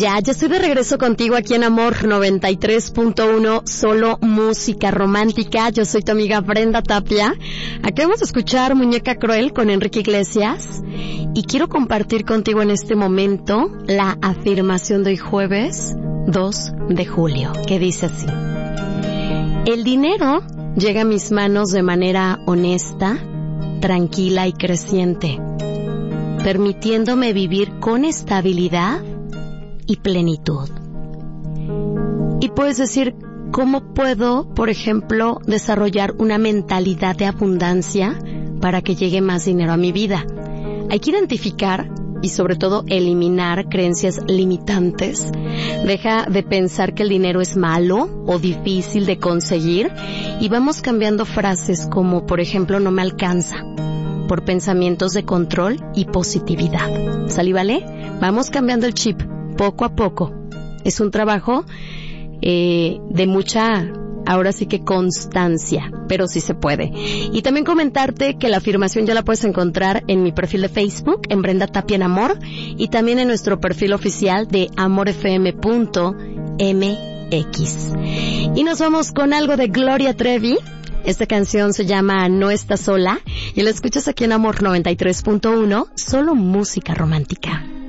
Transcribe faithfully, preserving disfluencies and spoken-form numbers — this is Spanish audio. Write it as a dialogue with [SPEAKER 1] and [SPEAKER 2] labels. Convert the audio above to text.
[SPEAKER 1] Ya, ya estoy de regreso contigo aquí en Amor noventa y tres punto uno, solo música romántica. Yo soy tu amiga Brenda Tapia. Aquí vamos a escuchar Muñeca Cruel con Enrique Iglesias. Y quiero compartir contigo en este momento la afirmación de hoy jueves dos de julio, que dice así: el dinero llega a mis manos de manera honesta, tranquila y creciente, permitiéndome vivir con estabilidad y plenitud. Y puedes decir, ¿cómo puedo, por ejemplo, desarrollar una mentalidad de abundancia para que llegue más dinero a mi vida? Hay que identificar y sobre todo eliminar creencias limitantes. Deja de pensar que el dinero es malo o difícil de conseguir y vamos cambiando frases como, por ejemplo, no me alcanza, por pensamientos de control y positividad. ¿Sale, vale? Vamos cambiando el chip poco a poco. Es un trabajo eh, de mucha, ahora sí que constancia, pero sí se puede. Y también comentarte que la afirmación ya la puedes encontrar en mi perfil de Facebook, en Brenda Tapia en Amor, y también en nuestro perfil oficial de amor f m punto m x. Y nos vamos con algo de Gloria Trevi. Esta canción se llama No Estás Sola y la escuchas aquí en Amor noventa y tres punto uno, solo música romántica.